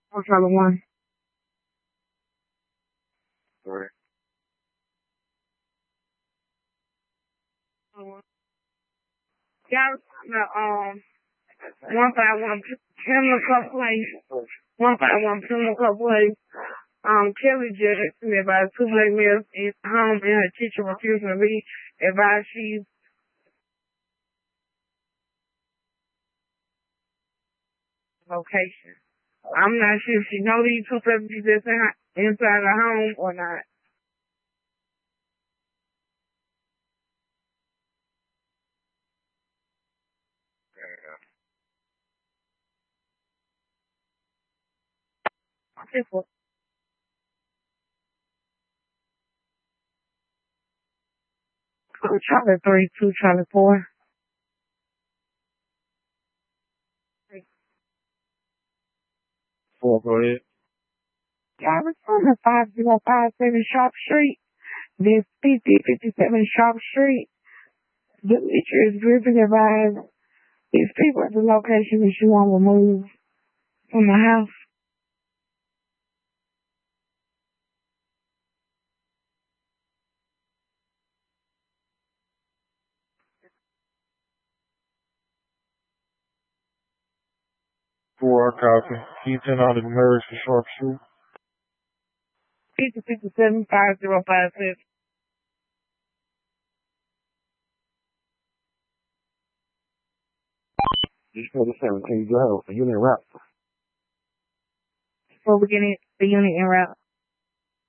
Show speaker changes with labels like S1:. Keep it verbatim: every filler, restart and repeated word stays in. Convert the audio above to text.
S1: I'll try the one.
S2: Sorry.
S1: Yeah, the, um, one five one Chemical Place. One five one Chemical Place. Um, Kelly just asked me about two black males in home and her teacher refused to be advised she's location. I'm not sure if she know these two celebrities that's in her, inside the home or not. This was two Charlie three, two Charlie four.
S2: Four, go ahead.
S1: Yeah, I was on the five zero five seven Sharp Street. This fifty fifty-seven Sharp Street. The picture is driven advised these people at the location that you want to move from the house.
S2: Four, copy. Can you turn on the mirrors for Sharp Street?
S1: fifty fifty-seven five zero five six.
S2: You for the seventeen, go ahead. Unit route.
S1: Before we get in the unit en route.